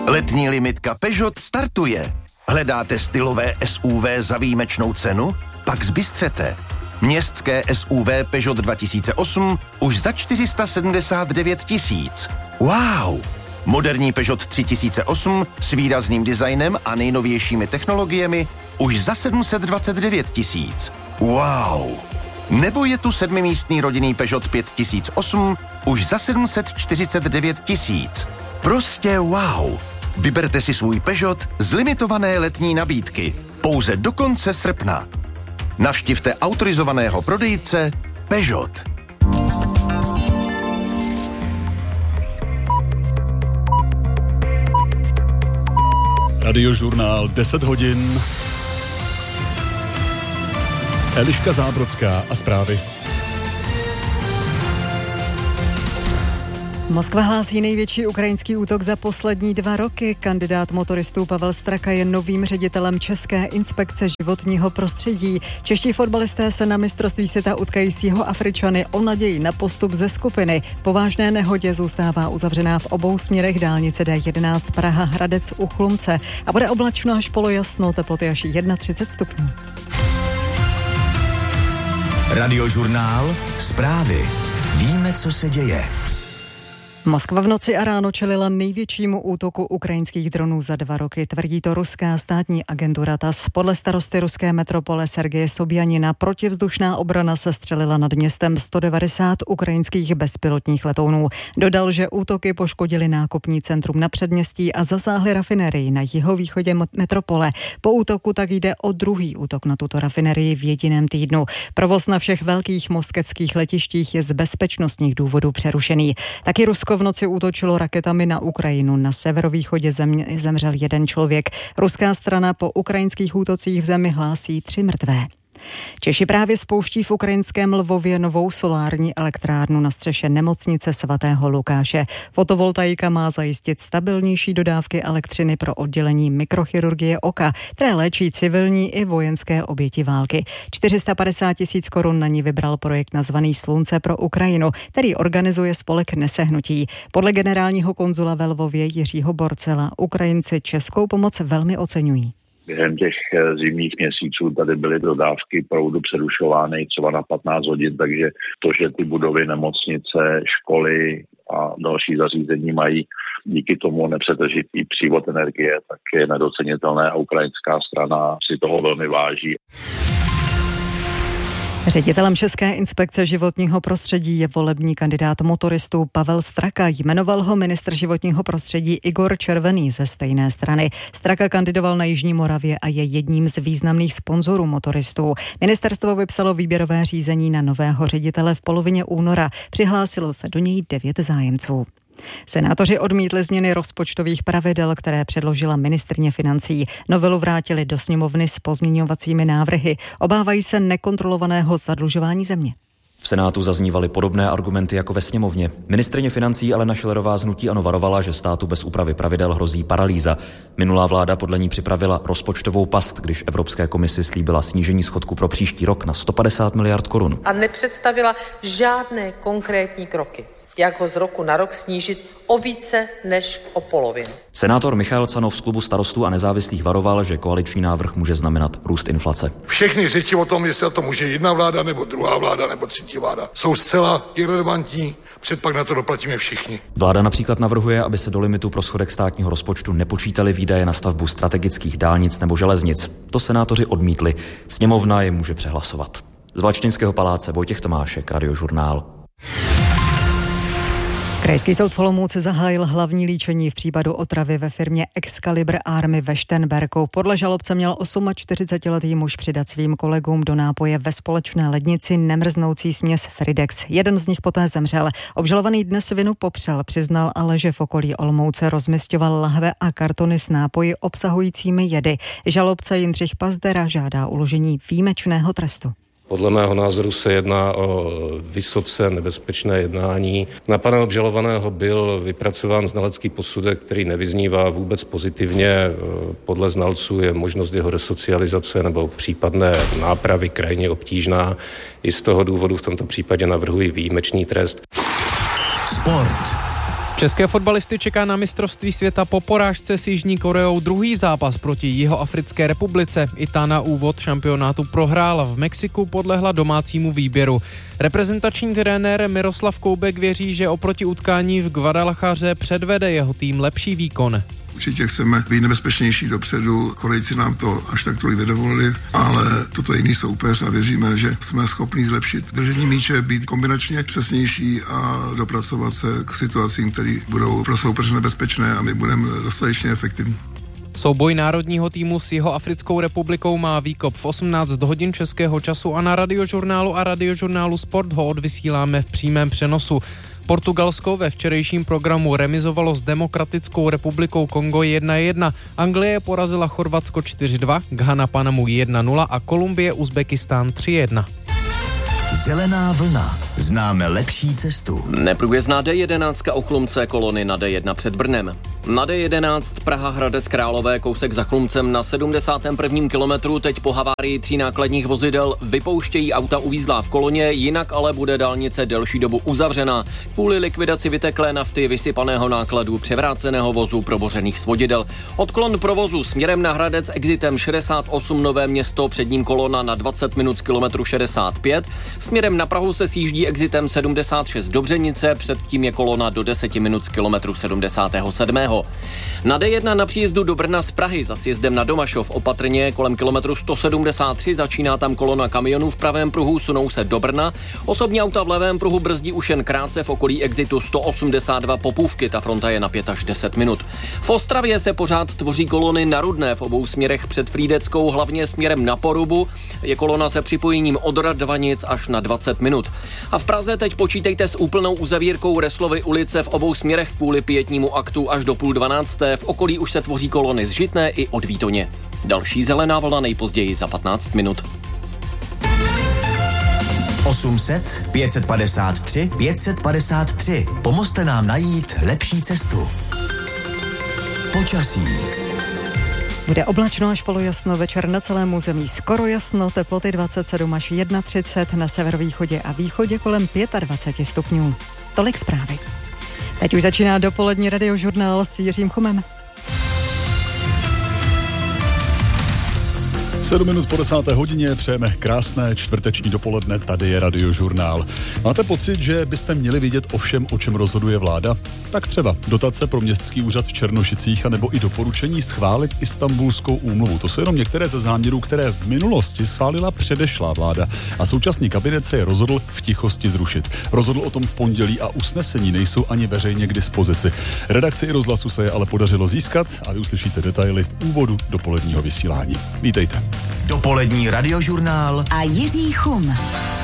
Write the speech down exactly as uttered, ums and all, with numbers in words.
Letní limitka Peugeot startuje. Hledáte stylové S U V za výjimečnou cenu? Pak zbystřete. Městské S U V Peugeot dva tisíce osm už za čtyři sta sedmdesát devět tisíc. Wow! Moderní Peugeot tři tisíce osm s výrazným designem a nejnovějšími technologiemi už za sedm set dvacet devět tisíc. Wow! Nebo je tu sedmimístný rodinný Peugeot pět tisíc osm už za sedm set čtyřicet devět tisíc. Prostě wow! Vyberte si svůj Peugeot z limitované letní nabídky. Pouze do konce srpna. Navštivte autorizovaného prodejce Peugeot. Radiožurnál deset hodin. Eliška Zábrodská a zprávy. Moskva hlásí největší ukrajinský útok za poslední dva roky. Kandidát motoristů Pavel Straka je novým ředitelem České inspekce životního prostředí. Čeští fotbalisté se na mistrovství světa utkají s Jihoafričany o naději na postup ze skupiny. Po vážné nehodě zůstává uzavřená v obou směrech dálnice D jedenáct Praha Hradec u Chlumce a bude oblačno až polojasno, teploty až třicet jedna stupňů. Radiožurnál zprávy. Víme, co se děje. Moskva v noci a ráno čelila největšímu útoku ukrajinských dronů za dva roky, tvrdí to ruská státní agentura T A S. Podle starosty ruské metropole Sergeje Sobjanina protivzdušná obrana sestřelila nad městem sto devadesát ukrajinských bezpilotních letounů. Dodal, že útoky poškodily nákupní centrum na předměstí a zasáhly rafinerii na jihovýchodě metropole. Po útoku tak jde o druhý útok na tuto rafinerii v jediném týdnu. Provoz na všech velkých moskevských letištích je z bezpečnostních důvodů přerušený. Taky Rusko v noci útočilo raketami na Ukrajinu. Na severovýchodě země zemřel jeden člověk. Ruská strana po ukrajinských útocích v zemi hlásí tři mrtvé. Češi právě spouští v ukrajinském Lvově novou solární elektrárnu na střeše nemocnice svatého Lukáše. Fotovoltaika má zajistit stabilnější dodávky elektřiny pro oddělení mikrochirurgie oka, které léčí civilní i vojenské oběti války. čtyři sta padesát tisíc korun na ní vybral projekt nazvaný Slunce pro Ukrajinu, který organizuje spolek Nesehnutí. Podle generálního konzula ve Lvově Jiřího Borcela Ukrajinci českou pomoc velmi oceňují. Během těch zimních měsíců tady byly dodávky proudu přerušovány třeba na patnáct hodin, takže to, že ty budovy, nemocnice, školy a další zařízení mají díky tomu nepřetržitý přívod energie, tak je nedocenitelné a ukrajinská strana si toho velmi váží. Ředitelem České inspekce životního prostředí je volební kandidát motoristů Pavel Straka. Jmenoval ho ministr životního prostředí Igor Červený ze stejné strany. Straka kandidoval na Jižní Moravě a je jedním z významných sponzorů motoristů. Ministerstvo vypsalo výběrové řízení na nového ředitele v polovině února. Přihlásilo se do něj devět zájemců. Senátoři odmítli změny rozpočtových pravidel, které předložila ministryně financí. Novelu vrátili do sněmovny s pozměňovacími návrhy. Obávají se nekontrolovaného zadlužování země. V Senátu zaznívaly podobné argumenty jako ve sněmovně. Ministryně financí Alena Schillerová z hnutí ANO varovala, že státu bez úpravy pravidel hrozí paralýza. Minulá vláda podle ní připravila rozpočtovou past, když Evropské komisi slíbila snížení schodku pro příští rok na sto padesát miliard korun. A nepředstavila žádné konkrétní kroky, jak ho z roku na rok snížit o více než o polovinu. Senátor Michael Canov z klubu Starostů a nezávislých varoval, že koaliční návrh může znamenat růst inflace. Všechny řeči o tom, jestli to může jedna vláda, nebo druhá vláda, nebo třetí vláda, jsou zcela irelevantní, předpak na to doplatíme všichni. Vláda například navrhuje, aby se do limitu pro schodek státního rozpočtu nepočítaly výdaje na stavbu strategických dálnic nebo železnic. To senátoři odmítli. Sněmovna je může přehlasovat. Z Valštínského paláce Vojtěch Tomášek, Radiožurnál. Krajský soud v Olomouci zahájil hlavní líčení v případu otravy ve firmě Excalibur Army ve Šternberku. Podle žalobce měl čtyřicetiosmiletý muž přidat svým kolegům do nápoje ve společné lednici nemrznoucí směs Fridex. Jeden z nich poté zemřel. Obžalovaný dnes vinu popřel, přiznal ale, že v okolí Olomouce rozmisťoval lahve a kartony s nápoji obsahujícími jedy. Žalobce Jindřich Pazdera žádá uložení výjimečného trestu. Podle mého názoru se jedná o vysoce nebezpečné jednání. Na pana obžalovaného byl vypracován znalecký posudek, který nevyznívá vůbec pozitivně. Podle znalců je možnost jeho resocializace nebo případné nápravy krajně obtížná. I z toho důvodu v tomto případě navrhuji výjimečný trest. Sport. České fotbalisty čeká na mistrovství světa po porážce s Jižní Koreou druhý zápas proti Jihoafrické republice. I ta na úvod šampionátu prohrála, v Mexiku podlehla domácímu výběru. Reprezentační trenér Miroslav Koubek věří, že oproti utkání v Guadalajaře předvede jeho tým lepší výkon. Určitě chceme být nebezpečnější dopředu, Korejci nám to až tak tolik nedovolili, ale toto je jiný soupeř a věříme, že jsme schopni zlepšit držení míče, být kombinačně přesnější a dopracovat se k situacím, které budou pro soupeře nebezpečné a my budeme dostatečně efektivní. Souboj národního týmu s Jihoafrickou republikou má výkop v osmnáct hodin českého času a na Radiožurnálu a Radiožurnálu Sport ho odvysíláme v přímém přenosu. Portugalsko ve včerejším programu remizovalo s Demokratickou republikou Kongo jedna jedna. Anglie porazila Chorvatsko čtyři dva, Ghana Panamu jedna nula a Kolumbie Uzbekistán tři jedna. Zelená vlna. Známe lepší cestu. Neprůjezdná D jedenáct u Chlumce, kolony na D jedna před Brnem. Na D jedenáct Praha Hradec Králové, kousek za Chlumcem na sedmdesátém prvním kilometru teď po havárii tří nákladních vozidel vypouštějí auta uvízlá v koloně, jinak ale bude dálnice delší dobu uzavřena. Kvůli likvidaci vyteklé nafty, vysypaného nákladu, převráceného vozu, probořených svodidel. Odklon provozu směrem na Hradec exitem šedesát osm Nové Město, před ním kolona na dvacet minut z kilometru šedesát pět. Směrem na Prahu se sjíždí exitem sedmdesát šest Dobřenice, předtím je kolona do deseti minut z kilometru sedmdesát sedm. Na D jedna na příjezdu do Brna z Prahy za sjezdem na Domašov opatrně kolem kilometru sto sedmdesát tři začíná tam kolona kamionů v pravém pruhu, sunou se do Brna. Osobní auta v levém pruhu brzdí už jen krátce v okolí exitu sto osmdesát dva Popůvky, ta fronta je na pět až deset minut. V Ostravě se pořád tvoří kolony na Rudné v obou směrech před Frýdeckou, hlavně směrem na Porubu. Je kolona se připojením od Radvanic až na dvacet minut. A v Praze teď počítejte s úplnou uzavírkou Reslovy ulice v obou směrech kvůli pietnímu aktu až do půl dvanácté. V okolí už se tvoří kolony z Žitné i od Výtoně. Další zelená vlna nejpozději za patnáct minut. osm set, pět set padesát tři, pět set padesát tři. Pomozte nám najít lepší cestu. Počasí. Bude oblačno až polojasno, večer na celém území skoro jasno, teploty dvacet sedm až třicet jedna, na severovýchodě a východě kolem dvacet pět stupňů. Tolik zprávy. Teď už začíná dopolední Radiožurnál s Jiřím Chumem. Sedm minut po desáté hodině přejeme krásné čtvrteční dopoledne, tady je Radiožurnál. Máte pocit, že byste měli vědět o všem, o čem rozhoduje vláda? Tak třeba dotace pro městský úřad v Černošicích anebo i doporučení schválit Istanbulskou úmluvu. To jsou jenom některé ze záměrů, které v minulosti schválila předešlá vláda a současný kabinet se je rozhodl v tichosti zrušit. Rozhodl o tom v pondělí a usnesení nejsou ani veřejně k dispozici. Redakci i rozhlasu se je ale podařilo získat a vy uslyšíte detaily v úvodu dopoledního vysílání. Vítejte. Dopolední Radiožurnál a Jiří Chum.